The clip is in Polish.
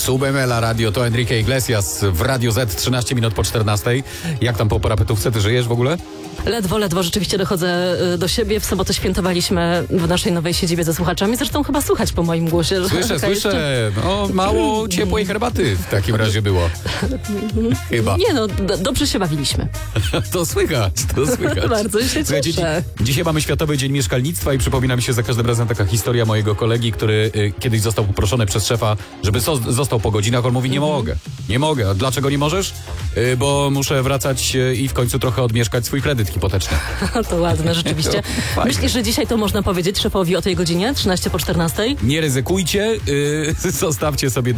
Subemela Radio, to Enrique Iglesias w Radio Z, 13 minut po 14. Jak tam po parapetówce, ty żyjesz w ogóle? Ledwo rzeczywiście dochodzę do siebie. W sobotę świętowaliśmy w naszej nowej siedzibie ze słuchaczami. Zresztą chyba słychać po moim głosie. Że Słyszę. No, mało ciepłej herbaty w takim razie było. Chyba. Nie no, dobrze się bawiliśmy. To słychać. Bardzo się Słuchajcie, cieszę. dzisiaj mamy Światowy Dzień Mieszkalnictwa i przypomina mi się za każdym razem taka historia mojego kolegi, który kiedyś został poproszony przez szefa, żeby został po godzinach. On mówi, nie mogę. A dlaczego nie możesz? Bo muszę wracać i w końcu trochę odmieszkać swój kredyt hipoteczny. To ładne, rzeczywiście. Myślisz, że dzisiaj to można powiedzieć szefowi o tej godzinie, 13 po 14? Nie ryzykujcie, zostawcie sobie